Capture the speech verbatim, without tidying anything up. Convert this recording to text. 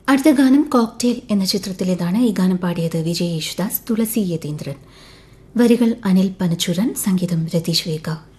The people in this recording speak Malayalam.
അടുത്ത ഗാനം കോക്ടെയിൽ എന്ന ചിത്രത്തിലേതാണ്. ഈ ഗാനം പാടിയത് വിജയ് യേശുദാസ്, തുളസി യതീന്ദ്രൻ. വരികൾ അനിൽ പനച്ചൂരൻ, സംഗീതം രതീഷ് വേഗ.